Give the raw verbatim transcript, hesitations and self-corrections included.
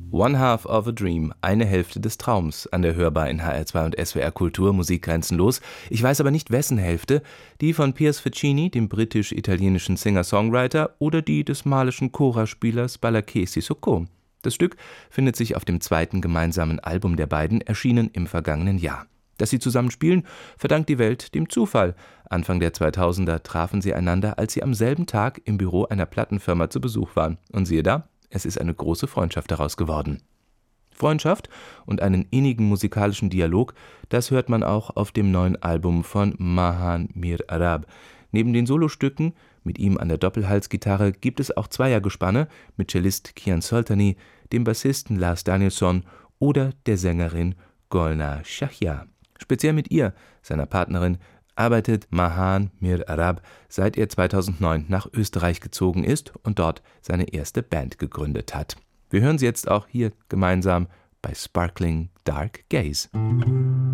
One Half of a Dream, eine Hälfte des Traums, an der Hörbar in H R zwei und S W R Kultur, Musik grenzenlos. Ich weiß aber nicht, wessen Hälfte, die von Piers Faccini, dem britisch-italienischen Singer-Songwriter, oder die des malischen Chora-Spielers Balaké Sissoko. Das Stück findet sich auf dem zweiten gemeinsamen Album der beiden, erschienen im vergangenen Jahr. Dass sie zusammen spielen, verdankt die Welt dem Zufall. Anfang der zweitausender trafen sie einander, als sie am selben Tag im Büro einer Plattenfirma zu Besuch waren. Und siehe da, es ist eine große Freundschaft daraus geworden. Freundschaft und einen innigen musikalischen Dialog, das hört man auch auf dem neuen Album von Mahan Mir Arab. Neben den Solostücken, mit ihm an der Doppelhalsgitarre, gibt es auch Zweiergespanne mit Cellist Kian Soltani, dem Bassisten Lars Danielsson oder der Sängerin Golnar Shahia. Speziell mit ihr, seiner Partnerin, arbeitet Mahan Mir Arab, seit er zweitausendneun nach Österreich gezogen ist und dort seine erste Band gegründet hat. Wir hören sie jetzt auch hier gemeinsam bei Sparkling Dark Gaze.